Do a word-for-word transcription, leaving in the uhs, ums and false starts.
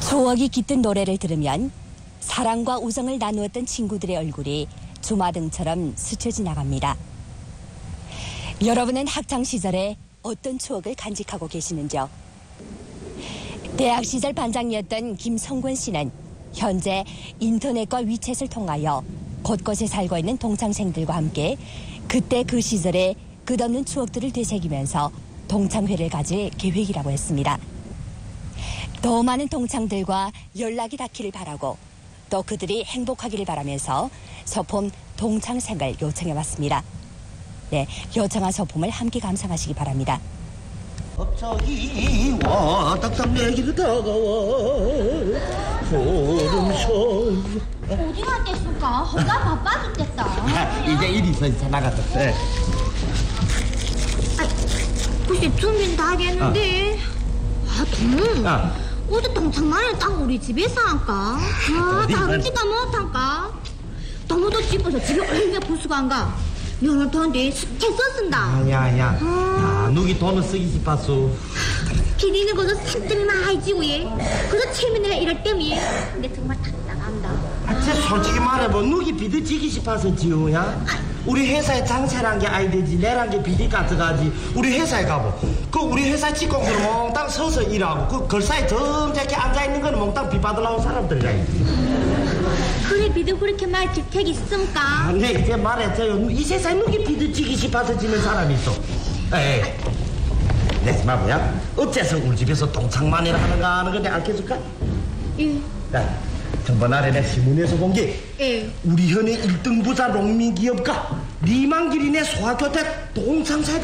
추억이 깃든 노래를 들으면 사랑과 우정을 나누었던 친구들의 얼굴이 주마등처럼 스쳐 지나갑니다. 여러분은 학창시절에 어떤 추억을 간직하고 계시는지요? 대학 시절 반장이었던 김성권 씨는 현재 인터넷과 위챗을 통하여 곳곳에 살고 있는 동창생들과 함께 그때 그 시절의 끝없는 추억들을 되새기면서 동창회를 가질 계획이라고 했습니다. 더 많은 동창들과 연락이 닿기를 바라고 또 그들이 행복하기를 바라면서 소품 동창생을 요청해왔습니다. 네, 요청한 소품을 함께 감상하시기 바랍니다. 갑자기 와 딱딱 내 길을 다가와 소름소 어디 갔겠습니까? 허가 바빠 죽겠다. 이제 일이 있어 이제 나갔어. 네. 아이, 글쎄 준비는 다 하겠는데 아, 동 아. 어디 동창만을 딱 우리 집에서 할까? 아, 어디 다른 말- 집가 못할까? 동무도 집어서 집에 얼마 부수간가? 연을 돈데 스케서 쓴다. 야야야 아. 야 누기 돈을 쓰기 싶었어. 기리는 거저 산점이 많이 지고 예. 그저 체면이가 이럴 때문에 근데 정말 답답한다. 아, 쟤 솔직히 말해봐 누기 비드 지기 싶어서 지우야. 우리 회사에 장세란 게 아이되지 내란 게 비디 같아가지. 우리 회사에 가보 그 우리 회사 직원들 몽땅 서서 일하고 그 걸사에 점잖게 앉아있는 거는 몽땅 비 받으려고 사람들이라. 그래 비도 그렇게 말 질택 있습니까? 근데 이제 말했어요. 이 세상에 누기 비드 지기 싶어서 지는 사람이 있어. 에이 내 마부야 어째서 우리 집에서 동창만이라 하는가 하는 거 내가 알려줄까? 예. 야 저번 날에 내 신문에서 본 게 예. 우리 현의 일 등 부자 농민기업가 리만길이네 소학교 때 동창사에